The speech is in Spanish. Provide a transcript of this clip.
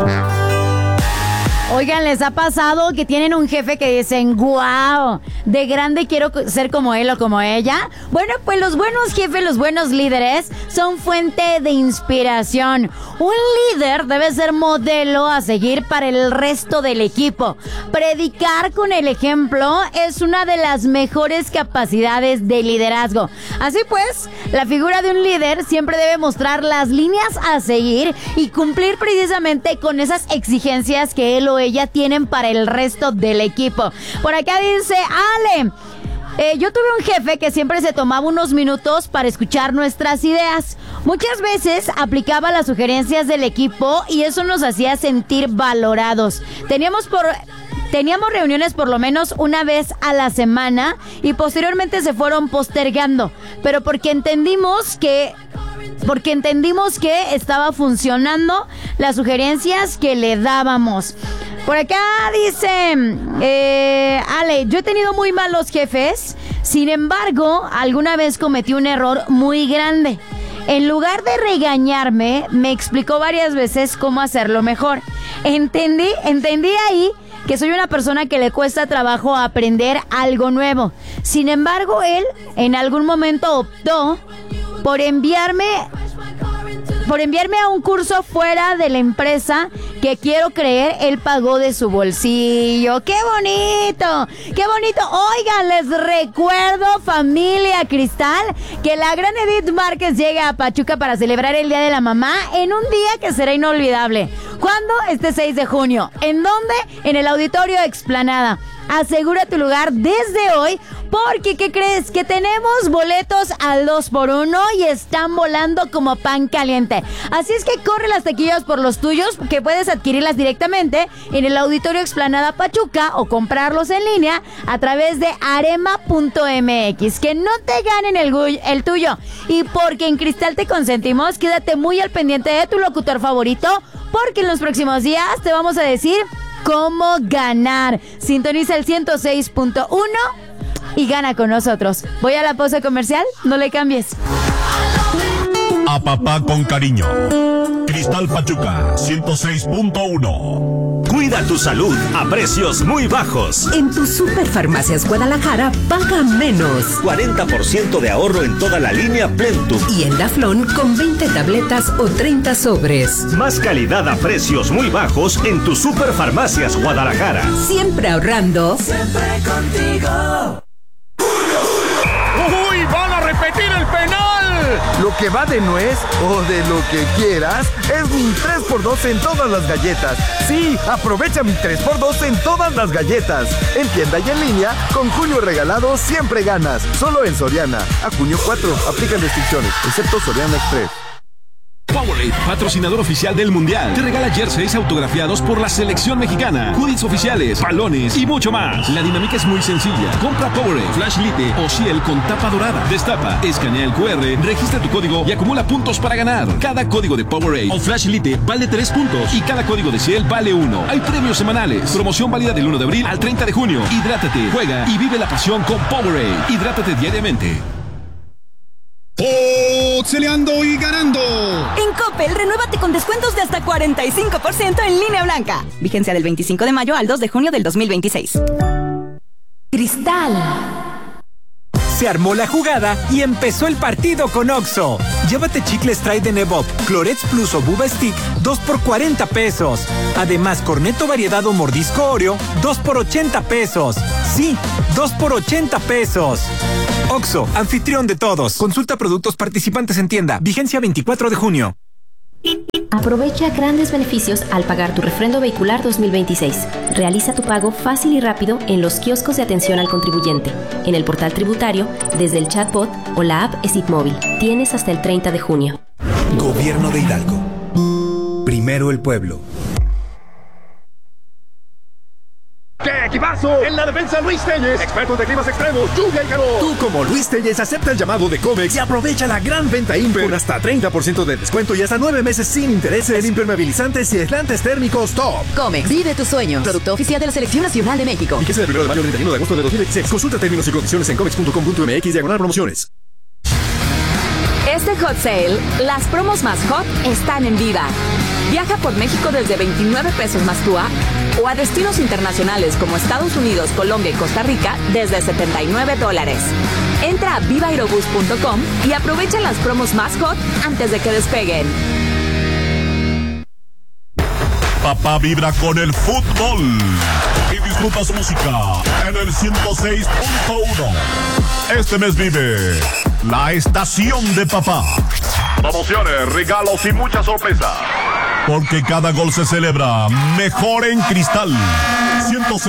Oigan, ¿les ha pasado que tienen un jefe que dicen, wow, de grande quiero ser como él o como ella? Bueno, pues los buenos jefes, los buenos líderes son fuente de inspiración. Un líder debe ser modelo a seguir para el resto del equipo. Predicar con el ejemplo es una de las mejores capacidades de liderazgo. Así pues, la figura de un líder siempre debe mostrar las líneas a seguir y cumplir precisamente con esas exigencias que él o ella tienen para el resto del equipo. Por acá dice Ale, yo tuve un jefe que siempre se tomaba unos minutos para escuchar nuestras ideas. Muchas veces aplicaba las sugerencias del equipo y eso nos hacía sentir valorados. Teníamos reuniones por lo menos una vez a la semana y posteriormente se fueron postergando, pero porque entendimos que estaba funcionando las sugerencias que le dábamos. Por acá dice Ale, yo he tenido muy malos jefes, sin embargo, alguna vez cometí un error muy grande. En lugar de regañarme, me explicó varias veces cómo hacerlo mejor. Entendí ahí que soy una persona que le cuesta trabajo aprender algo nuevo. Sin embargo, él en algún momento optó por enviarme a un curso fuera de la empresa que quiero creer él pagó de su bolsillo. ¡Qué bonito! ¡Qué bonito! Oigan, les recuerdo, familia Cristal, que la gran Edith Márquez llega a Pachuca para celebrar el Día de la Mamá en un día que será inolvidable. ¿Cuándo? Este 6 de junio. ¿En dónde? En el Auditorio Explanada. Asegura tu lugar desde hoy, porque ¿qué crees? Que tenemos boletos al 2x1 y están volando como pan caliente. Así es que corre las taquillas por los tuyos, que puedes adquirirlas directamente en el Auditorio Explanada Pachuca o comprarlos en línea a través de arema.mx. Que no te ganen el tuyo. Y porque en Cristal te consentimos, quédate muy al pendiente de tu locutor favorito, porque en los próximos días te vamos a decir cómo ganar. Sintoniza el 106.1 y gana con nosotros. Voy a la pausa comercial, no le cambies. A papá con cariño. Cristal Pachuca 106.1. Cuida tu salud a precios muy bajos. En tu Superfarmacias Guadalajara paga menos. 40% de ahorro en toda la línea Plentum. Y en Daflón con 20 tabletas o 30 sobres. Más calidad a precios muy bajos en tu Superfarmacias Guadalajara. Siempre ahorrando. Siempre contigo. ¡Uy! ¡Van a repetir el penal! Lo que va de nuez o de lo que quieras es mi 3x2 en todas las galletas. Sí, aprovecha mi 3x2 en todas las galletas. En tienda y en línea, con junio regalado siempre ganas. Solo en Soriana. A junio 4, aplican restricciones, excepto Soriana Express. Powerade, patrocinador oficial del Mundial, te regala jerseys autografiados por la selección mexicana, hoodies oficiales, balones y mucho más. La dinámica es muy sencilla. Compra Powerade, Flash Lite o Ciel con tapa dorada. Destapa, escanea el QR, registra tu código y acumula puntos para ganar. Cada código de Powerade o Flash Lite vale 3 puntos y cada código de Ciel vale 1. Hay premios semanales. Promoción válida del 1 de abril al 30 de junio. Hidrátate, juega y vive la pasión con Powerade. Hidrátate diariamente. Peleando y ganando. En Coppel, renuévate con descuentos de hasta 45% en línea blanca. Vigencia del 25 de mayo al 2 de junio del 2026. Cristal. Se armó la jugada y empezó el partido con Oxxo. Llévate chicles Trident Evop, Clorets Plus o Buba Stick, 2 por 40 pesos. Además, Cornetto variedad o mordisco Oreo, 2 por 80 pesos. Sí, 2 por 80 pesos. Oxxo, anfitrión de todos. Consulta productos participantes en tienda. Vigencia 24 de junio. Aprovecha grandes beneficios al pagar tu refrendo vehicular 2026. Realiza tu pago fácil y rápido en los kioscos de atención al contribuyente, en el portal tributario, desde el chatbot o la app ESIT Móvil. Tienes hasta el 30 de junio. Gobierno de Hidalgo. Primero el pueblo. ¡Qué equipazo! En la defensa Luis Telles, expertos de climas extremos, lluvia y calor. Tú como Luis Telles acepta el llamado de Comex y aprovecha la gran venta Imper con hasta 30% de descuento y hasta 9 meses sin intereses en impermeabilizantes y aislantes térmicos top. Comex, vive tus sueños. Producto oficial de la Selección Nacional de México. Y que sea del 1 de mayo al 31 de agosto de 2016. Consulta términos y condiciones en comex.com.mx/promociones. Este hot sale, las promos más hot están en Viva. Viaja por México desde 29 pesos más TUA o a destinos internacionales como Estados Unidos, Colombia y Costa Rica desde $79. Entra a vivaaerobus.com y aprovecha las promos más hot antes de que despeguen. Papá vibra con el fútbol y disfruta su música en el 106.1. Este mes vive la estación de papá. Promociones, regalos y muchas sorpresas. Porque cada gol se celebra mejor en Cristal. 106.